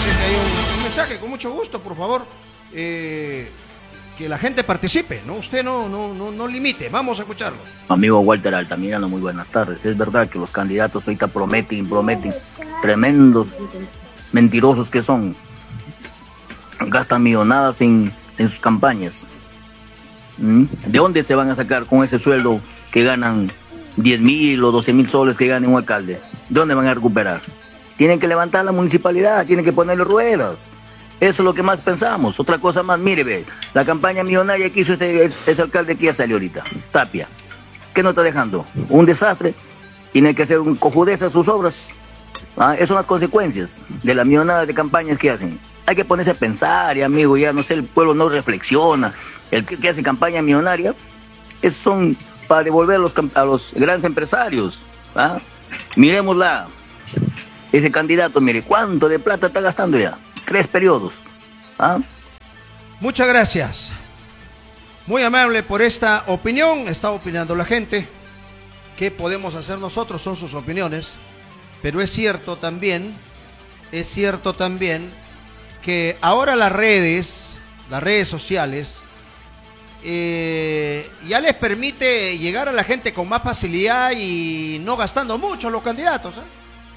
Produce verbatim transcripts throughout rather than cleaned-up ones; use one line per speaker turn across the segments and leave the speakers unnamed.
que hay un, un mensaje, con mucho gusto, por favor. Eh, que la gente participe, ¿no? Usted no, no, no, no limite. Vamos a escucharlo.
Amigo Walter Altamirano, muy buenas tardes. Es verdad que los candidatos ahorita prometen, prometen, tremendos mentirosos que son. Gastan millonadas en, en sus campañas. ¿Mm? ¿De dónde se van a sacar con ese sueldo que ganan diez mil o doce mil soles que gane un alcalde? ¿De dónde van a recuperar? Tienen que levantar la municipalidad, tienen que ponerle ruedas. Eso es lo que más pensamos. Otra cosa más, mire, ve, la campaña millonaria que hizo este, ese alcalde que ya salió ahorita, Tapia. ¿Qué nos está dejando? Un desastre. Tiene que hacer un cojudez a sus obras. ¿Ah? Esas son las consecuencias de las millonadas de campañas que hacen. Hay que ponerse a pensar, y amigo, ya no sé, el pueblo no reflexiona. El que, que hace campaña millonaria, esos son para devolver a los, a los grandes empresarios. ¿Ah? Miremosla. Ese candidato, mire, ¿cuánto de plata está gastando ya? Tres periodos. ¿Ah?
Muchas gracias. Muy amable por esta opinión. Está opinando la gente. ¿Qué podemos hacer nosotros? Son sus opiniones. Pero es cierto también, es cierto también que ahora las redes, las redes sociales, eh, ya les permite llegar a la gente con más facilidad y no gastando mucho los candidatos. ¿eh?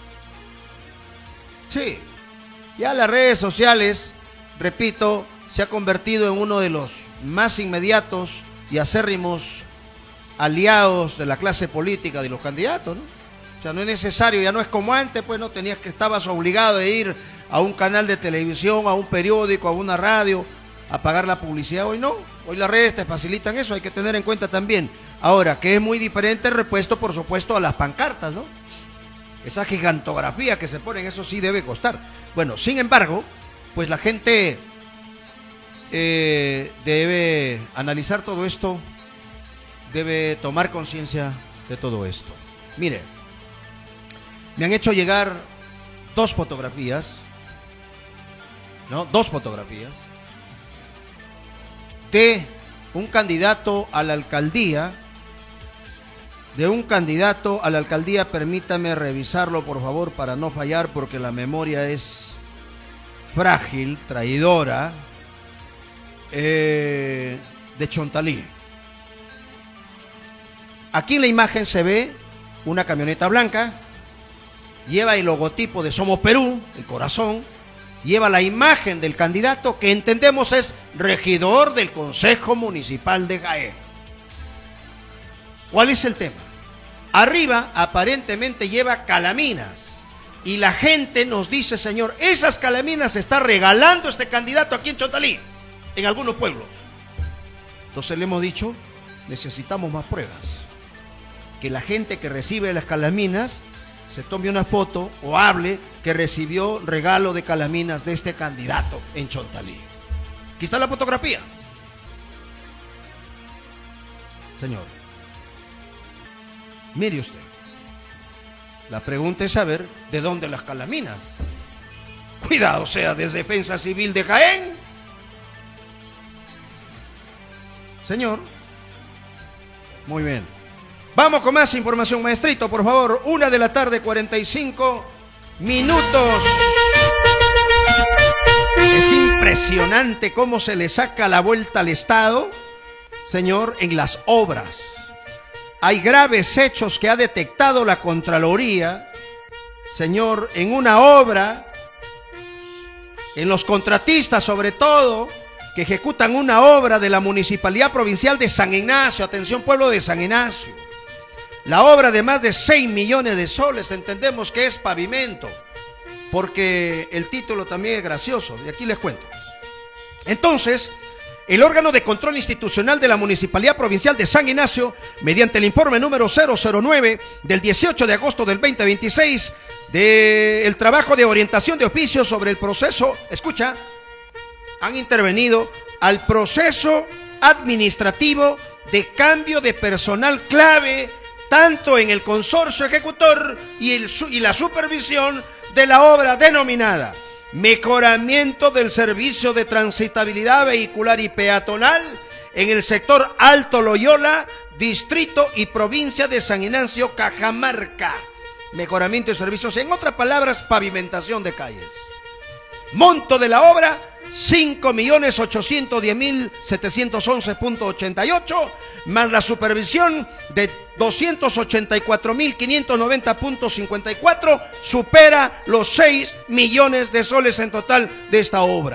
Sí. Ya las redes sociales, repito, se ha convertido en uno de los más inmediatos y acérrimos aliados de la clase política de los candidatos, ¿no? O sea, no es necesario, ya no es como antes, pues no tenías que, estabas obligado a ir a un canal de televisión, a un periódico, a una radio, a pagar la publicidad. Hoy no, hoy las redes te facilitan eso, hay que tener en cuenta también. Ahora, que es muy diferente el repuesto, por supuesto, a las pancartas, ¿no? Esa gigantografía que se ponen, eso sí debe costar. Bueno, sin embargo, pues la gente eh, debe analizar todo esto, debe tomar conciencia de todo esto. Mire, me han hecho llegar dos fotografías, ¿no? Dos fotografías de un candidato a la alcaldía, de un candidato a la alcaldía, permítame revisarlo por favor para no fallar porque la memoria es frágil, traidora, eh, de Chontalí. Aquí en la imagen se ve una camioneta blanca, lleva el logotipo de Somos Perú, el corazón, lleva la imagen del candidato que entendemos es regidor del Consejo Municipal de Jaén. ¿Cuál es el tema? Arriba aparentemente lleva calaminas y la gente nos dice, señor, esas calaminas se está regalando este candidato aquí en Chontalí, en algunos pueblos. Entonces le hemos dicho, necesitamos más pruebas. Que la gente que recibe las calaminas se tome una foto o hable que recibió regalo de calaminas de este candidato en Chontalí. Aquí está la fotografía. Señor, mire usted, la pregunta es saber de dónde las calaminas. Cuidado sea de Defensa Civil de Jaén. Señor, muy bien. Vamos con más información, maestrito, por favor. Una de la tarde, cuarenta y cinco minutos. Es impresionante cómo se le saca la vuelta al Estado, señor, en las obras. Hay graves hechos que ha detectado la Contraloría, señor, en una obra, en los contratistas sobre todo, que ejecutan una obra de la Municipalidad Provincial de San Ignacio. Atención, pueblo de San Ignacio. La obra de más de seis millones de soles, entendemos que es pavimento, porque el título también es gracioso, y aquí les cuento. Entonces, el órgano de control institucional de la Municipalidad Provincial de San Ignacio, mediante el informe número cero cero nueve del dieciocho de agosto del veinte veintiséis, del trabajo de orientación de oficio sobre el proceso, escucha, han intervenido al proceso administrativo de cambio de personal clave, tanto en el consorcio ejecutor y, el, y la supervisión de la obra denominada Mejoramiento del Servicio de Transitabilidad Vehicular y Peatonal en el sector Alto Loyola, distrito y provincia de San Ignacio, Cajamarca. Mejoramiento de servicios, en otras palabras, pavimentación de calles. Monto de la obra, cinco millones ochocientos diez mil setecientos once punto ochenta y ocho, más la supervisión de doscientos ochenta y cuatro mil quinientos noventa punto cincuenta y cuatro, supera los seis millones de soles en total de esta obra.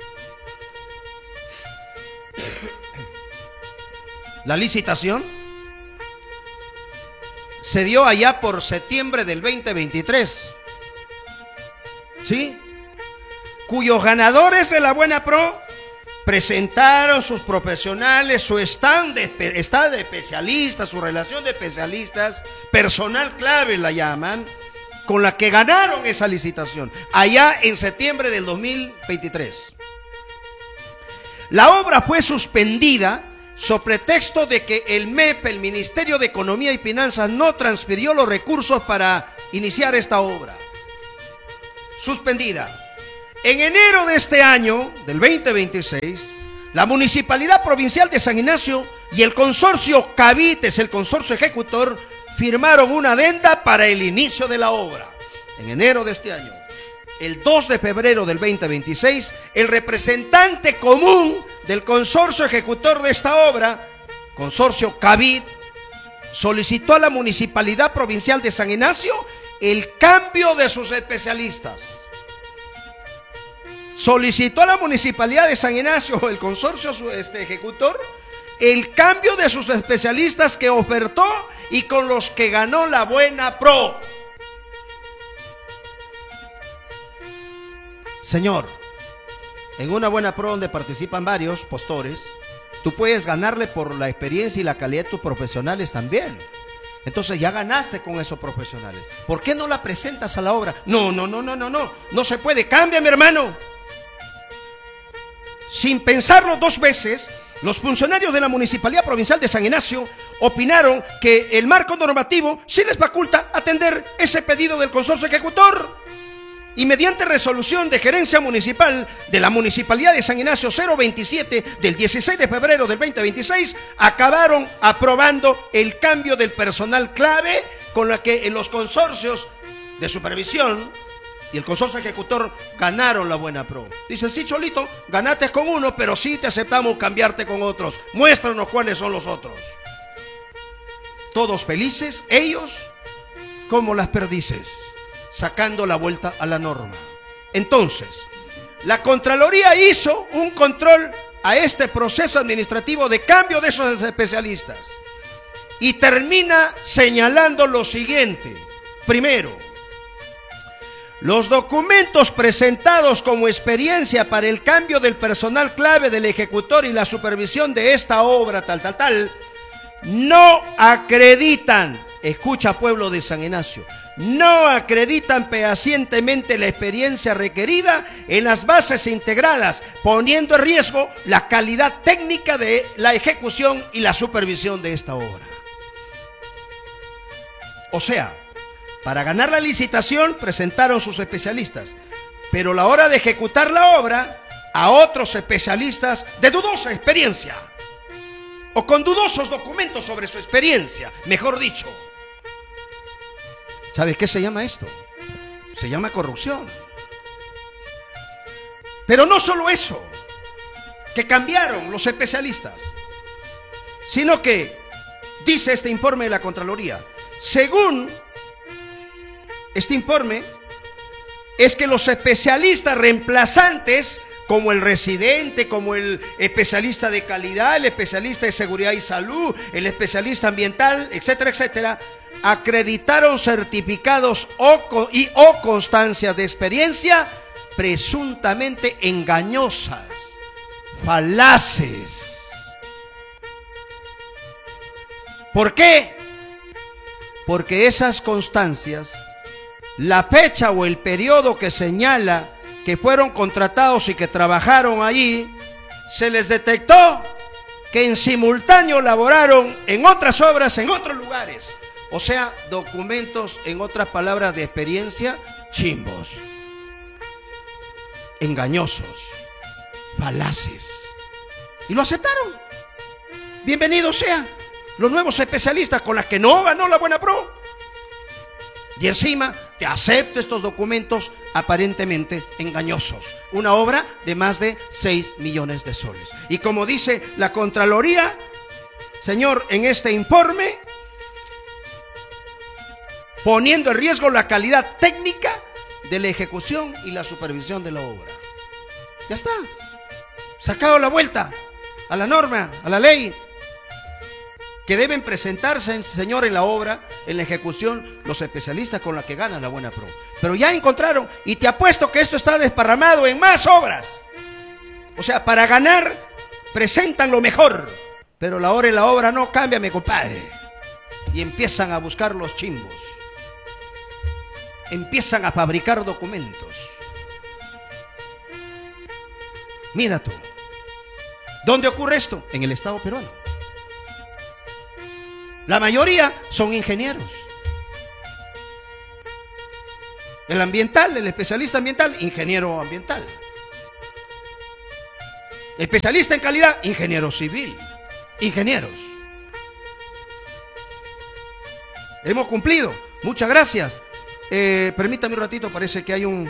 La licitación se dio allá por septiembre del veinte veintitrés, ¿sí? Cuyos ganadores de la Buena Pro presentaron sus profesionales, su stand de, stand de especialistas, su relación de especialistas, personal clave la llaman, con la que ganaron esa licitación, allá en septiembre del dos mil veintitrés. La obra fue suspendida sobre pretexto de que el M E P, el Ministerio de Economía y Finanzas, no transfirió los recursos para iniciar esta obra. Suspendida. En enero de este año, del veinte veintiséis, la Municipalidad Provincial de San Ignacio y el consorcio Cavites, el consorcio ejecutor, firmaron una adenda para el inicio de la obra. En enero de este año. El dos de febrero del veinte veintiséis, el representante común del consorcio ejecutor de esta obra, consorcio Cavit, solicitó a la Municipalidad Provincial de San Ignacio el cambio de sus especialistas. Solicitó a la Municipalidad de San Ignacio, el consorcio este, ejecutor, el cambio de sus especialistas que ofertó y con los que ganó la Buena Pro. Señor, en una Buena Pro donde participan varios postores, tú puedes ganarle por la experiencia y la calidad de tus profesionales también. Entonces ya ganaste con esos profesionales. ¿Por qué no la presentas a la obra? No, no, no, no, no, no. No se puede. Cambia, mi hermano. Sin pensarlo dos veces, los funcionarios de la Municipalidad Provincial de San Ignacio opinaron que el marco normativo sí les faculta atender ese pedido del consorcio ejecutor. Y mediante resolución de gerencia municipal de la Municipalidad de San Ignacio cero veintisiete del dieciséis de febrero del veinte veintiséis, acabaron aprobando el cambio del personal clave con la que en los consorcios de supervisión y el consorcio ejecutor ganaron la Buena Pro. Dicen, sí, Cholito, ganaste con uno, pero sí te aceptamos cambiarte con otros. Muéstranos cuáles son los otros. Todos felices, ellos como las perdices, sacando la vuelta a la norma. Entonces, la Contraloría hizo un control a este proceso administrativo de cambio de esos especialistas y termina señalando lo siguiente. Primero, los documentos presentados como experiencia para el cambio del personal clave del ejecutor y la supervisión de esta obra tal, tal, tal, no acreditan, escucha pueblo de San Ignacio, no acreditan fehacientemente la experiencia requerida en las bases integradas, poniendo en riesgo la calidad técnica de la ejecución y la supervisión de esta obra. O sea, para ganar la licitación presentaron sus especialistas, pero a la hora de ejecutar la obra, a otros especialistas de dudosa experiencia, o con dudosos documentos sobre su experiencia, mejor dicho. ¿Sabes qué se llama esto? Se llama corrupción. Pero no solo eso, que cambiaron los especialistas, sino que, dice este informe de la Contraloría, según este informe, es que los especialistas reemplazantes, como el residente, como el especialista de calidad, el especialista de seguridad y salud, el especialista ambiental, etcétera, etcétera, acreditaron certificados o, y, o constancias de experiencia presuntamente engañosas, falaces. ¿Por qué? Porque esas constancias, la fecha o el periodo que señala que fueron contratados y que trabajaron allí, se les detectó que en simultáneo laboraron en otras obras, en otros lugares. O sea, documentos, en otras palabras, de experiencia, chimbos, engañosos, falaces. Y lo aceptaron. Bienvenidos sean los nuevos especialistas con las que no ganó la Buena Pro. Y encima te acepto estos documentos aparentemente engañosos. Una obra de más de seis millones de soles. Y como dice la Contraloría, señor, en este informe, poniendo en riesgo la calidad técnica de la ejecución y la supervisión de la obra. Ya está. Sacado la vuelta a la norma, a la ley, que deben presentarse, señor, en la obra, en la ejecución, los especialistas con la que ganan la buena pro. Pero ya encontraron, y te apuesto que esto está desparramado en más obras. O sea, para ganar, presentan lo mejor, pero la hora y la obra no, cámbiame, compadre. Y empiezan a buscar los chimbos. Empiezan a fabricar documentos. Mira tú. ¿Dónde ocurre esto? En el Estado peruano. La mayoría son ingenieros. El ambiental, el especialista ambiental, ingeniero ambiental. Especialista en calidad, ingeniero civil. Ingenieros. Hemos cumplido. Muchas gracias. Eh, permítame un ratito, parece que hay un...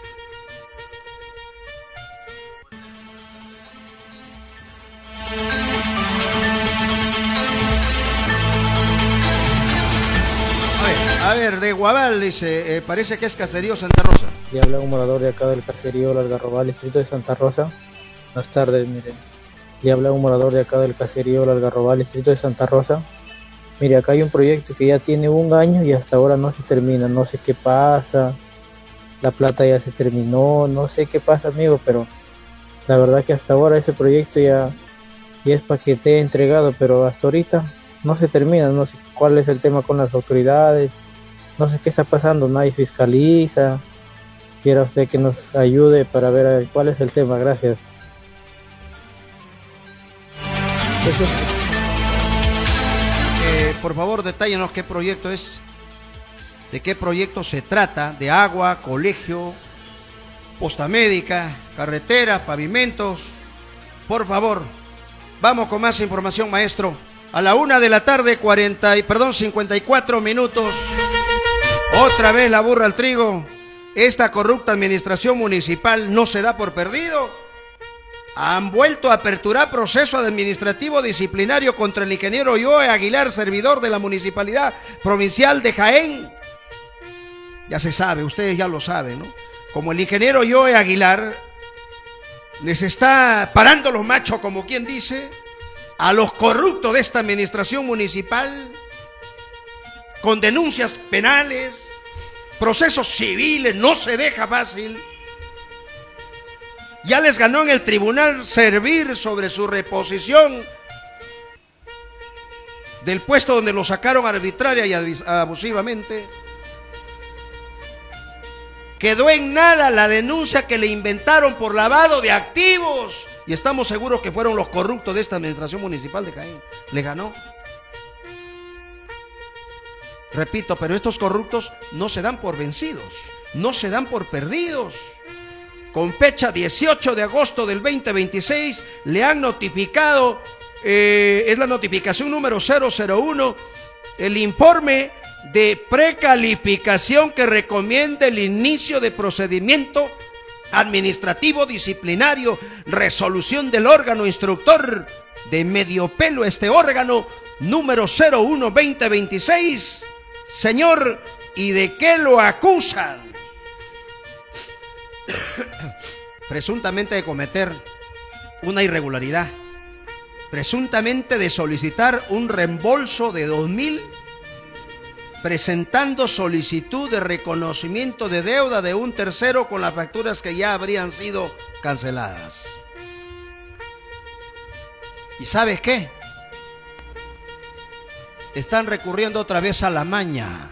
A ver, de Guabal dice, eh, parece que es Caserío Santa Rosa.
Y habla un morador de acá del Caserío El Algarrobal, distrito de Santa Rosa. Buenas tardes, miren. Y habla un morador de acá del Caserío El Algarrobal, distrito de Santa Rosa. Mire, acá hay un proyecto que ya tiene un año y hasta ahora no se termina. No sé qué pasa. La plata ya se terminó. No sé qué pasa, amigo, pero la verdad que hasta ahora ese proyecto ya, ya es para que esté entregado, pero hasta ahorita no se termina. No sé cuál es el tema con las autoridades. No sé qué está pasando, nadie fiscaliza. Quiera usted que nos ayude para ver cuál es el tema. Gracias.
Eh, por favor, detállenos qué proyecto es, de qué proyecto se trata, de agua, colegio, posta médica, carreteras, pavimentos. Por favor, vamos con más información, maestro. A la una de la tarde, cuarenta, perdón, cincuenta y cuatro minutos. Otra vez la burra al trigo. Esta corrupta administración municipal no se da por perdido. Han vuelto a aperturar proceso administrativo disciplinario contra el ingeniero Joe Aguilar, servidor de la Municipalidad Provincial de Jaén. Ya se sabe, ustedes ya lo saben, ¿no? Como el ingeniero Joe Aguilar les está parando los machos, como quien dice, a los corruptos de esta administración municipal, con denuncias penales, procesos civiles, no se deja fácil. Ya les ganó en el tribunal servir sobre su reposición del puesto donde lo sacaron arbitraria y abusivamente. Quedó en nada la denuncia que le inventaron por lavado de activos. Y estamos seguros que fueron los corruptos de esta administración municipal de Jaén. Le ganó. Repito, pero estos corruptos no se dan por vencidos, no se dan por perdidos. Con fecha dieciocho de agosto del veinte veintiséis le han notificado, eh, es la notificación número cero cero uno, el informe de precalificación que recomienda el inicio de procedimiento administrativo disciplinario, resolución del órgano instructor de medio pelo, este órgano número cero uno veinte veintiséis. Señor, ¿y de qué lo acusan? Presuntamente de cometer una irregularidad, presuntamente de solicitar un reembolso de dos mil, presentando solicitud de reconocimiento de deuda de un tercero con las facturas que ya habrían sido canceladas. ¿Y sabes qué? Están recurriendo otra vez a la maña.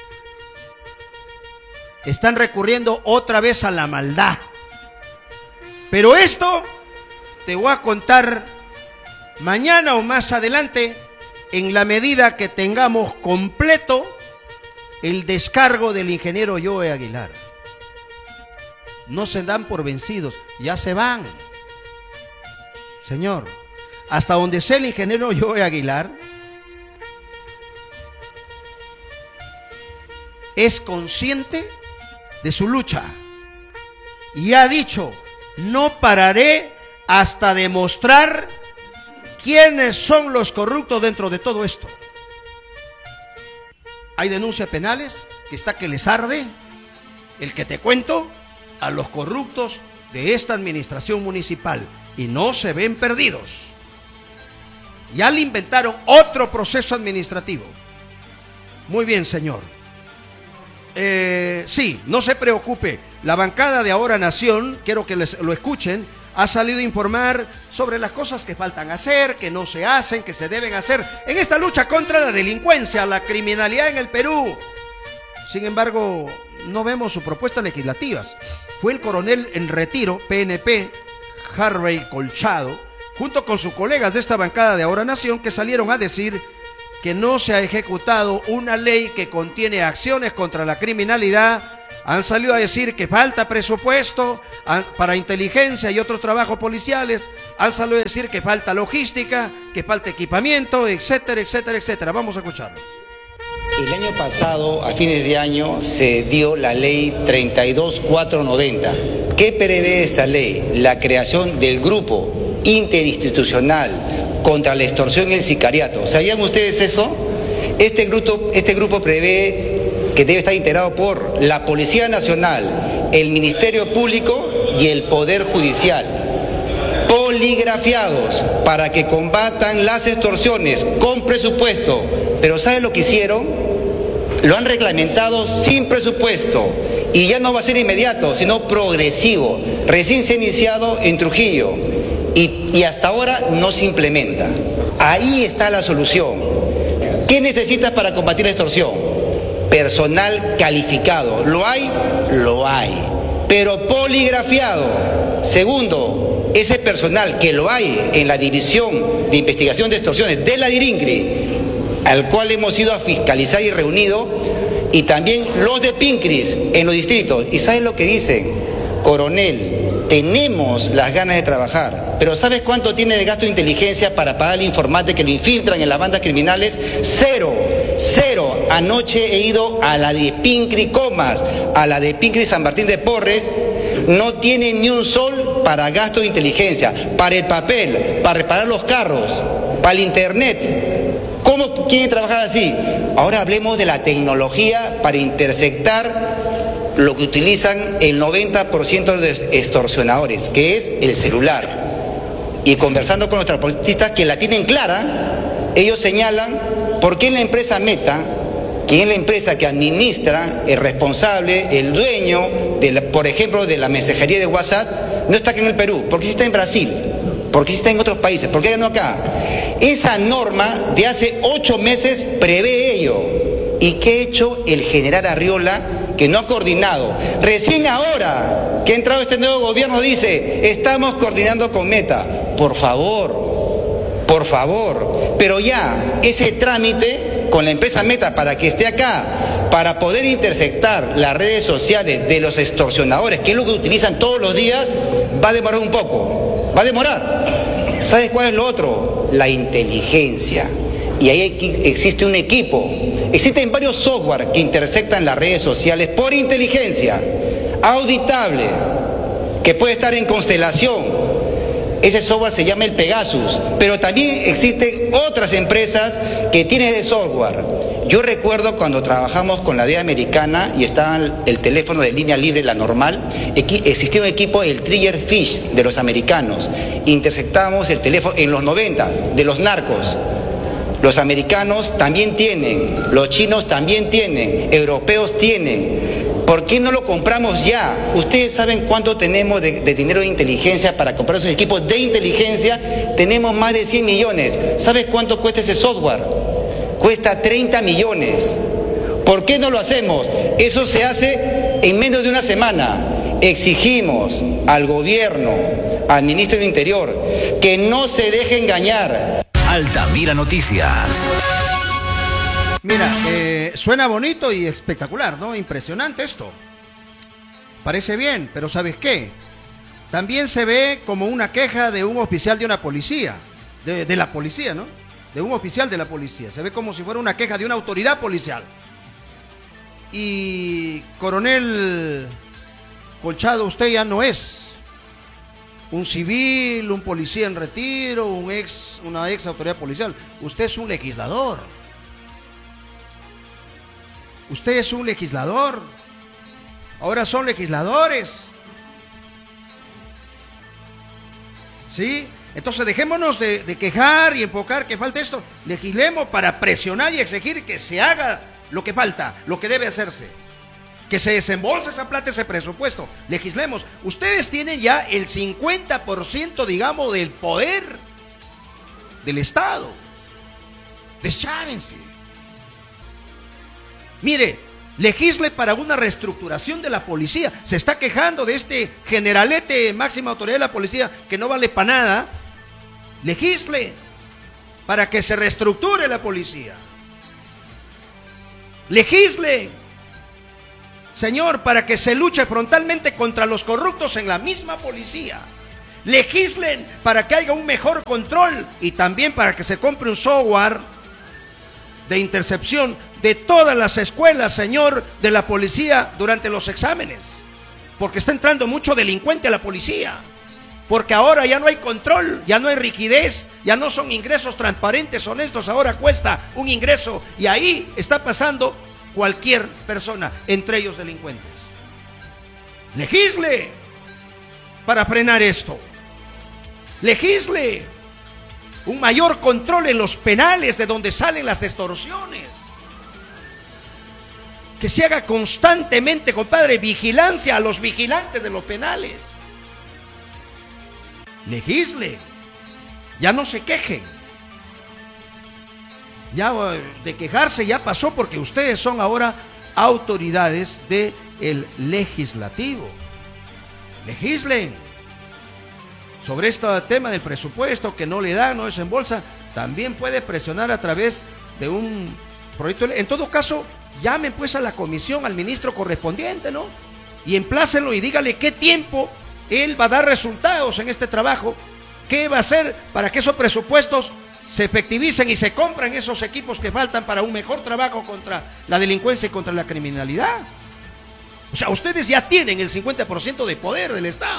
Están recurriendo otra vez a la maldad. Pero esto te voy a contar mañana o más adelante, en la medida que tengamos completo el descargo del ingeniero Joe Aguilar. No se dan por vencidos, ya se van. Señor, hasta donde sea el ingeniero Joe Aguilar, es consciente de su lucha y ha dicho: no pararé hasta demostrar quiénes son los corruptos dentro de todo esto. Hay denuncias penales que está que les arde el que te cuento a los corruptos de esta administración municipal, y no se ven perdidos. Ya le inventaron otro proceso administrativo. Muy bien, señor. Eh, sí, no se preocupe. La bancada de Ahora Nación, quiero que les, lo escuchen, ha salido a informar sobre las cosas que faltan hacer, que no se hacen, que se deben hacer en esta lucha contra la delincuencia, la criminalidad en el Perú. Sin embargo, no vemos sus propuestas legislativas. Fue el coronel en retiro, P N P, Harvey Colchado, junto con sus colegas de esta bancada de Ahora Nación, que salieron a decir que no se ha ejecutado una ley que contiene acciones contra la criminalidad. Han salido a decir que falta presupuesto para inteligencia y otros trabajos policiales. Han salido a decir que falta logística, que falta equipamiento, etcétera, etcétera, etcétera. Vamos a escucharlo.
El año pasado, a fines de año, se dio la ley treinta y dos mil cuatrocientos noventa. ¿Qué prevé esta ley? La creación del grupo interinstitucional contra la extorsión y el sicariato. ¿Sabían ustedes eso? Este grupo, este grupo prevé que debe estar integrado por la Policía Nacional, el Ministerio Público y el Poder Judicial, poligrafiados para que combatan las extorsiones con presupuesto. Pero ¿saben lo que hicieron? Lo han reglamentado sin presupuesto y ya no va a ser inmediato, sino progresivo. Recién se ha iniciado en Trujillo y, y hasta ahora no se implementa. Ahí está la solución. ¿Qué necesitas para combatir la extorsión? Personal calificado. ¿Lo hay? Lo hay. Pero poligrafiado. Segundo, ese personal que lo hay en la División de Investigación de Extorsiones de la DIRINCRI, al cual hemos ido a fiscalizar y reunido, y también los de PINCRIS en los distritos. ¿Y sabes lo que dicen? Coronel, tenemos las ganas de trabajar, pero ¿sabes cuánto tiene de gasto de inteligencia para pagar al informante que lo infiltran en las bandas criminales? Cero, cero. Anoche he ido a la de PINCRI Comas, a la de PINCRI San Martín de Porres. No tienen ni un sol para gasto de inteligencia, para el papel, para reparar los carros, para el internet. ¿Cómo quieren trabajar así? Ahora hablemos de la tecnología para interceptar lo que utilizan el noventa por ciento de extorsionadores, que es el celular. Y conversando con los transportistas que la tienen clara, ellos señalan por qué en la empresa Meta, que es la empresa que administra, el responsable, el dueño, de la, por ejemplo, de la mensajería de WhatsApp, no está aquí en el Perú, porque sí está en Brasil. ¿Por qué está en otros países? ¿Por qué no acá? Esa norma de hace ocho meses prevé ello. ¿Y qué ha hecho el general Arriola, que no ha coordinado? Recién ahora que ha entrado este nuevo gobierno dice, estamos coordinando con Meta. Por favor, por favor. Pero ya, ese trámite con la empresa Meta para que esté acá, para poder interceptar las redes sociales de los extorsionadores, que es lo que utilizan todos los días, va a demorar un poco. Va a demorar. ¿Sabes cuál es lo otro? La inteligencia. Y ahí existe un equipo. Existen varios software que interceptan las redes sociales por inteligencia, auditable, que puede estar en constelación. Ese software se llama el Pegasus, pero también existen otras empresas que tienen ese software. Yo recuerdo cuando trabajamos con la D E A americana y estaba el teléfono de línea libre, la normal, existía un equipo, el Triggerfish de los americanos. Interceptábamos el teléfono en los noventa de los narcos. Los americanos también tienen, los chinos también tienen, europeos tienen. ¿Por qué no lo compramos ya? Ustedes saben cuánto tenemos de, de dinero de inteligencia para comprar esos equipos de inteligencia. Tenemos más de cien millones. ¿Sabes cuánto cuesta ese software? Cuesta treinta millones. ¿Por qué no lo hacemos? Eso se hace en menos de una semana. Exigimos al gobierno, al ministro del Interior, que no se deje engañar.
Altamira Noticias.
Mira, eh, suena bonito y espectacular, ¿no? Impresionante esto. Parece bien, pero ¿sabes qué? También se ve como una queja de un oficial de una policía, de, de la policía, ¿no? De un oficial de la policía. Se ve como si fuera una queja de una autoridad policial. Y coronel Colchado, usted ya no es un civil, un policía en retiro, un ex, una ex autoridad policial. Usted es un legislador. Usted es un legislador. Ahora son legisladores. ¿Sí? Entonces dejémonos de, de quejar y enfocar que falta esto. Legislemos para presionar y exigir que se haga lo que falta, lo que debe hacerse. Que se desembolse esa plata, ese presupuesto. Legislemos. Ustedes tienen ya el cincuenta por ciento, digamos, del poder del Estado. Deschávense. Mire, legisle para una reestructuración de la policía. Se está quejando de este generalete máxima autoridad de la policía que no vale para nada. Legisle para que se reestructure la policía. Legisle, señor, para que se luche frontalmente contra los corruptos en la misma policía. Legislen para que haya un mejor control y también para que se compre un software de intercepción de todas las escuelas, señor, de la policía durante los exámenes. Porque está entrando mucho delincuente a la policía. Porque ahora ya no hay control, ya no hay rigidez, ya no son ingresos transparentes, honestos, ahora cuesta un ingreso y ahí está pasando cualquier persona, entre ellos delincuentes. Legisle para frenar esto. Legisle un mayor control en los penales de donde salen las extorsiones. Que se haga constantemente, compadre, vigilancia a los vigilantes de los penales. Legisle, ya no se quejen. Ya de quejarse ya pasó porque ustedes son ahora autoridades del legislativo. Legislen sobre este tema del presupuesto que no le dan, no desembolsa. También puede presionar a través de un proyecto. En todo caso, llamen pues a la comisión, al ministro correspondiente, ¿no? Y emplácenlo y dígale qué tiempo él va a dar resultados en este trabajo, qué va a hacer para que esos presupuestos se efectivicen y se compren esos equipos que faltan para un mejor trabajo contra la delincuencia y contra la criminalidad. O sea, ustedes ya tienen el cincuenta por ciento de poder del Estado.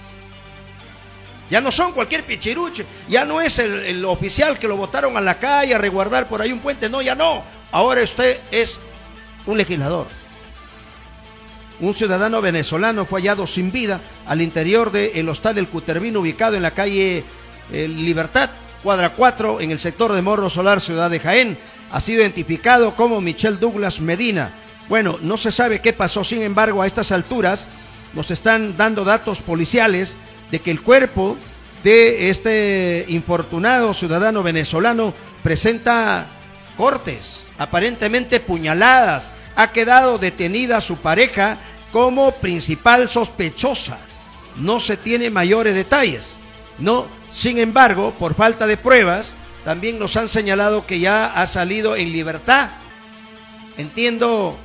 Ya no son cualquier pichiruche, ya no es el, el oficial que lo botaron a la calle a resguardar por ahí un puente, no, ya no. Ahora usted es un legislador. Un ciudadano venezolano fue hallado sin vida al interior del hostal El Cutervino, ubicado en la calle eh, Libertad, cuadra cuatro, en el sector de Morro Solar, ciudad de Jaén. Ha sido identificado como Michel Douglas Medina. Bueno, no se sabe qué pasó, sin embargo, a estas alturas nos están dando datos policiales de que el cuerpo de este infortunado ciudadano venezolano presenta cortes, aparentemente puñaladas. Ha quedado detenida su pareja como principal sospechosa. No se tiene mayores detalles. No, sin embargo, por falta de pruebas, también nos han señalado que ya ha salido en libertad. Entiendo,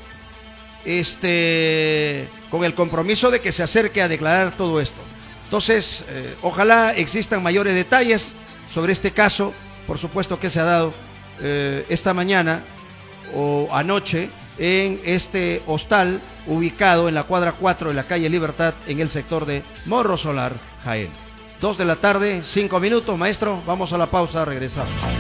este, con el compromiso de que se acerque a declarar todo esto. Entonces, eh, ojalá existan mayores detalles sobre este caso, por supuesto que se ha dado eh, esta mañana o anoche en este hostal ubicado en la cuadra cuatro de la calle Libertad, en el sector de Morro Solar, Jaén. Dos de la tarde, cinco minutos, maestro, vamos a la pausa, regresamos.